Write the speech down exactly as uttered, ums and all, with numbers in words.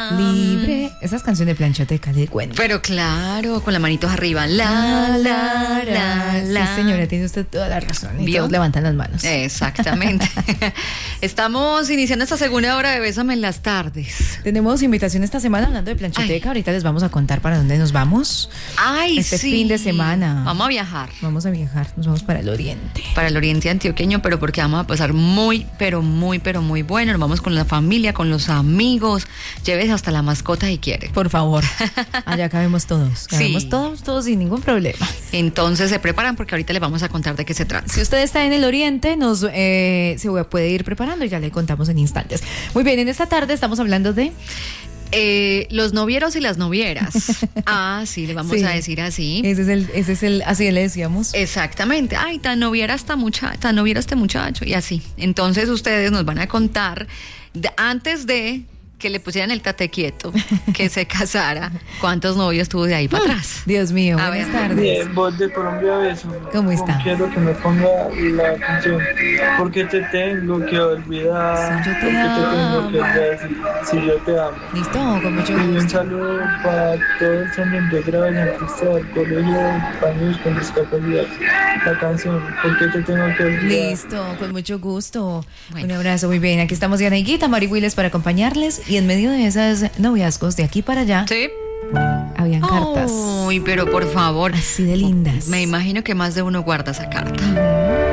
libre. Esa es canción de Planchoteca, le cuento. Pero claro, con las manitos arriba. La, la, la, la. Sí, señora, tiene usted toda la razón. Y ¿Vio? todos levantan las manos. Exactamente. Estamos iniciando esta segunda hora de Bésame en las tardes. Tenemos invitación esta semana hablando de Planchoteca. Ay. Ahorita les vamos a contar para dónde nos vamos. Ay, este sí. fin de semana. Vamos a viajar. Vamos a viajar. Nos vamos para el oriente. Para el oriente antioqueño, pero porque vamos a pasar muy, pero muy, pero muy bueno. Nos vamos con la familia, con los amigos. Lleves hasta la mascota si quiere. Por favor. Allá cabemos todos. Cabemos Sí. todos, todos sin ningún problema. Entonces se preparan porque ahorita les vamos a contar de qué se trata. Si usted está en el oriente, nos eh, se puede ir preparando y ya le contamos en instantes. Muy bien, en esta tarde estamos hablando de... Eh, los novieros y las novieras. Ah, sí, le vamos Sí. a decir así. Ese es el, ese es el, así le decíamos. Exactamente. Ay, tan noviera esta muchacha, tan noviera este muchacho y así. Entonces ustedes nos van a contar de- antes de que le pusieran el tate quieto, que se casara, cuántos novios tuvo de ahí para atrás. Dios mío, A buenas ver. tardes. Bien, voz de Colombia Beso. ¿Cómo está? Quiero que me ponga la canción. Porque te tengo que olvidar. Si yo te porque amo. te tengo que decir si yo te amo. Listo, con mucho Y un gusto. saludo para todos los años de grado en artista del colegio para niños con discapacidad. La canción, porque te tengo que olvidar. Listo, con mucho gusto. Bueno. Un abrazo, muy bien. Aquí estamos Diana Higuita, Mari Willes para acompañarles. Y en medio de esas noviazgos de aquí para allá, Sí. habían cartas Uy, pero por favor. así de lindas. Me imagino que más de uno guarda esa carta.